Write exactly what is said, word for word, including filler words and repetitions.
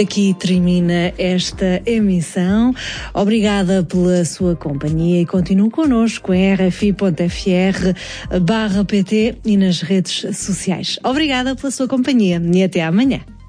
Aqui termina esta emissão. Obrigada pela sua companhia e continue connosco em r f i ponto f r barra p t e nas redes sociais. Obrigada pela sua companhia e até amanhã.